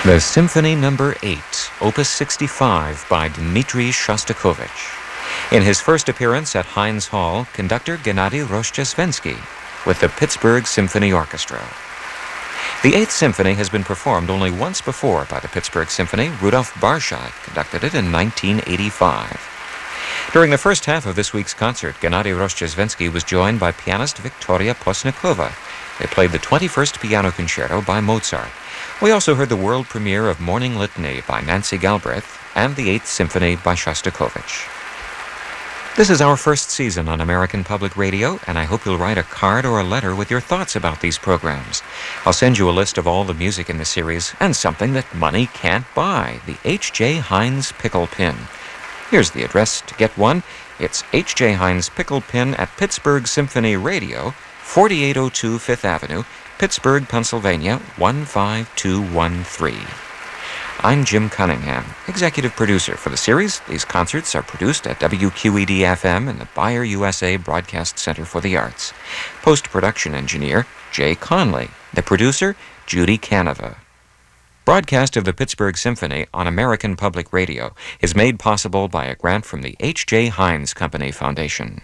The Symphony No. 8, Opus 65 by Dmitri Shostakovich. In his first appearance at Heinz Hall, conductor Gennady Rozhdestvensky with the Pittsburgh Symphony Orchestra. The Eighth Symphony has been performed only once before by the Pittsburgh Symphony. Rudolf Barshai conducted it in 1985. During the first half of this week's concert, Gennady Rozhdestvensky was joined by pianist Viktoria Postnikova. They played the 21st Piano Concerto by Mozart. We also heard the world premiere of Morning Litany by Nancy Galbraith and the Eighth Symphony by Shostakovich. This is our first season on American Public Radio, and I hope you'll write a card or a letter with your thoughts about these programs. I'll send you a list of all the music in the series and something that money can't buy, the H.J. Heinz Pickle Pin. Here's the address to get one. It's H.J. Heinz Pickle Pin at Pittsburgh Symphony Radio, 4802 Fifth Avenue, Pittsburgh, Pennsylvania, 15213. I'm Jim Cunningham, executive producer for the series. These concerts are produced at WQED-FM in the Bayer, USA Broadcast Center for the Arts. Post-production engineer, Jay Conley. The producer, Judy Canova. Broadcast of the Pittsburgh Symphony on American Public Radio is made possible by a grant from the H.J. Heinz Company Foundation.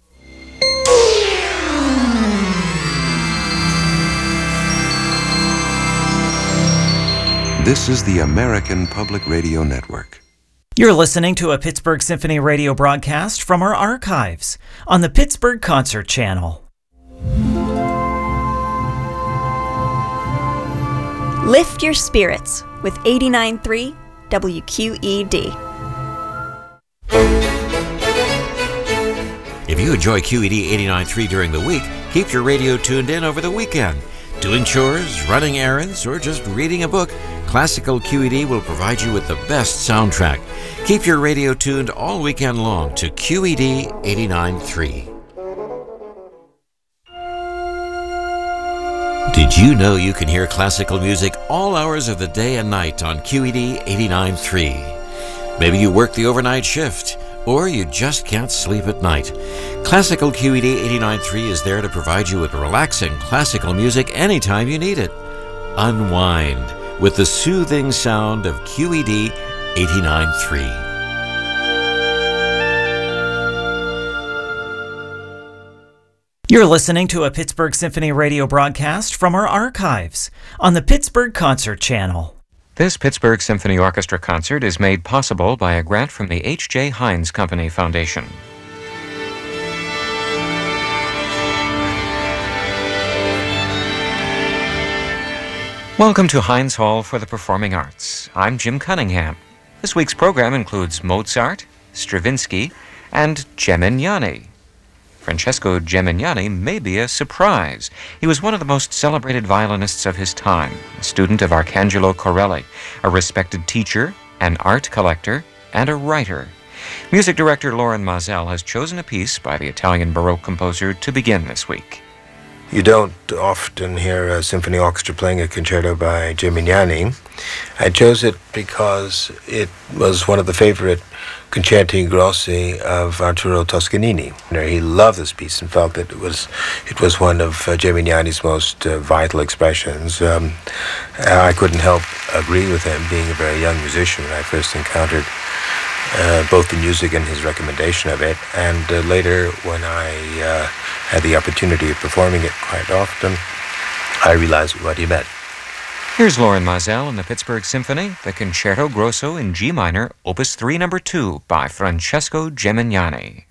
This is the American Public Radio Network. You're listening to a Pittsburgh Symphony radio broadcast from our archives on the Pittsburgh Concert Channel. Lift your spirits with 89.3 WQED. If you enjoy QED 89.3 during the week, keep your radio tuned in over the weekend. Doing chores, running errands, or just reading a book, Classical QED will provide you with the best soundtrack. Keep your radio tuned all weekend long to QED 89.3. Did you know you can hear classical music all hours of the day and night on QED 89.3? Maybe you work the overnight shift, or you just can't sleep at night. Classical QED 89.3 is there to provide you with relaxing classical music anytime you need it. Unwind with the soothing sound of QED 89.3. You're listening to a Pittsburgh Symphony radio broadcast from our archives on the Pittsburgh Concert Channel. This Pittsburgh Symphony Orchestra concert is made possible by a grant from the H.J. Heinz Company Foundation. Welcome to Heinz Hall for the Performing Arts. I'm Jim Cunningham. This week's program includes Mozart, Stravinsky, and Gemignani. Francesco Gemignani may be a surprise. He was one of the most celebrated violinists of his time, a student of Arcangelo Corelli, a respected teacher, an art collector, and a writer. Music director Loren Maazel has chosen a piece by the Italian Baroque composer to begin this week. You don't often hear a symphony orchestra playing a concerto by Gemignani. I chose it because it was one of the favorite concerti grossi of Arturo Toscanini. He loved this piece and felt that it was one of Gemignani's most vital expressions. I couldn't help agree with him, being a very young musician when I first encountered both the music and his recommendation of it, and later when I had the opportunity of performing it quite often, I realized what he meant. Here's Loren Maazel and the Pittsburgh Symphony, the Concerto Grosso in G minor, Opus 3 No. 2 by Francesco Gemignani.